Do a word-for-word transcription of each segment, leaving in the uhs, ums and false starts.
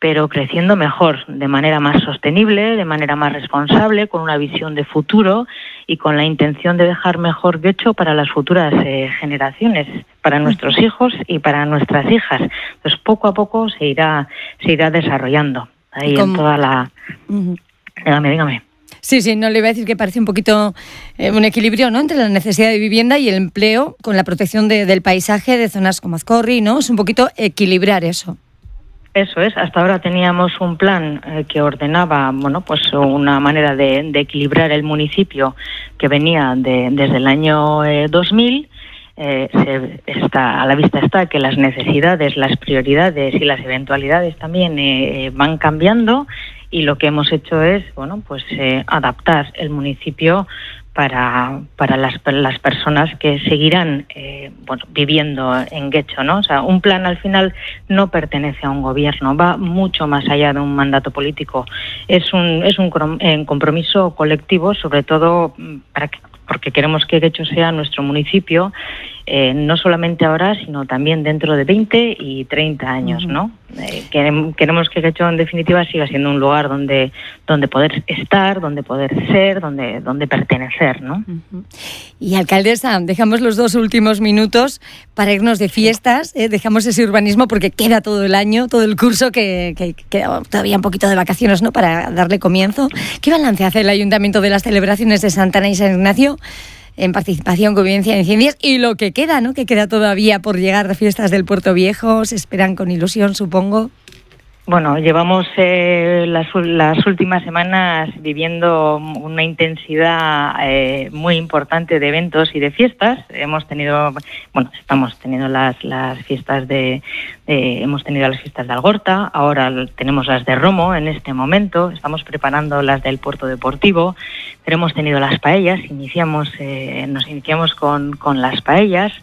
pero creciendo mejor, de manera más sostenible, de manera más responsable, con una visión de futuro y con la intención de dejar mejor Getxo para las futuras eh, generaciones, para nuestros hijos y para nuestras hijas. Entonces, poco a poco se irá se irá desarrollando ahí en toda la... Uh-huh. Dígame, dígame. Sí, sí, no le iba a decir que parece un poquito eh, un equilibrio, ¿no?, entre la necesidad de vivienda y el empleo con la protección de, del paisaje de zonas como Azcorri, ¿no? Es un poquito equilibrar eso. Eso es. Hasta ahora teníamos un plan eh, que ordenaba, bueno, pues una manera de, de equilibrar el municipio que venía de, desde el año eh, dos mil. Eh, se está, a la vista está que las necesidades, las prioridades y las eventualidades también eh, van cambiando, y lo que hemos hecho es, bueno, pues eh, adaptar el municipio para para las, las personas que seguirán eh, bueno, viviendo en Getxo, ¿no? O sea, un plan al final no pertenece a un gobierno, va mucho más allá de un mandato político. Es un es un compromiso colectivo, sobre todo para que, porque queremos que Getxo sea nuestro municipio, eh, no solamente ahora, sino también dentro de veinte y treinta años, ¿no? Eh, queremos que Getxo, en definitiva, siga siendo un lugar donde donde poder estar, donde poder ser, donde donde pertenecer, ¿no? Uh-huh. Y, alcaldesa, dejamos los dos últimos minutos para irnos de fiestas, ¿eh? Dejamos ese urbanismo porque queda todo el año, todo el curso, que, que queda todavía un poquito de vacaciones, ¿no?, para darle comienzo. ¿Qué balance hace el Ayuntamiento de las celebraciones de Santana y San Ignacio en participación, convivencia en cien días, y lo que queda, ¿no?, que queda todavía por llegar de fiestas del Puerto Viejo? Se esperan con ilusión, supongo. Bueno, llevamos eh, las, las últimas semanas viviendo una intensidad eh, muy importante de eventos y de fiestas. Hemos tenido, bueno, estamos teniendo las las fiestas de, de hemos tenido las fiestas de Algorta, ahora tenemos las de Romo en este momento, estamos preparando las del Puerto Deportivo, pero hemos tenido las paellas, iniciamos, eh, nos iniciamos con, con las paellas.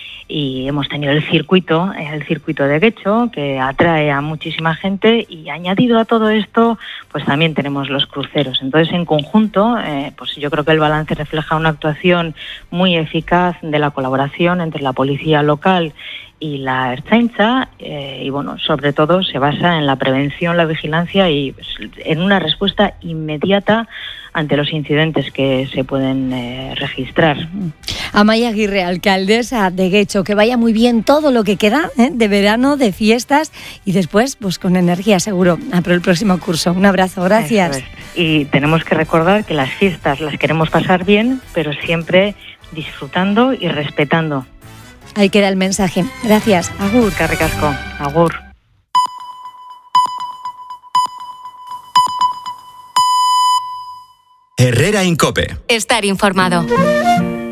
Y hemos tenido el circuito, el circuito de Getxo, que atrae a muchísima gente, y añadido a todo esto, pues también tenemos los cruceros. Entonces, en conjunto, eh, pues yo creo que el balance refleja una actuación muy eficaz de la colaboración entre la policía local y la Ertzaintza, eh, y bueno, sobre todo se basa en la prevención, la vigilancia y pues, en una respuesta inmediata ante los incidentes que se pueden eh, registrar. Amaia Aguirre, alcaldesa de Getxo, que vaya muy bien todo lo que queda ¿eh? de verano, de fiestas, y después pues con energía seguro a por el próximo curso. Un abrazo, gracias. Eso es. Y tenemos que recordar que las fiestas las queremos pasar bien, pero siempre disfrutando y respetando. Ahí queda el mensaje. Gracias. Agur. Eskerrik asko. Agur. Herrera en COPE. Estar informado.